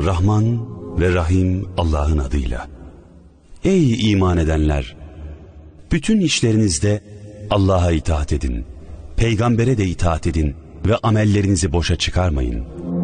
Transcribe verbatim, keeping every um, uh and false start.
Rahman ve Rahim Allah'ın adıyla. Ey iman edenler! Bütün işlerinizde Allah'a itaat edin, peygambere de itaat edin ve amellerinizi boşa çıkarmayın.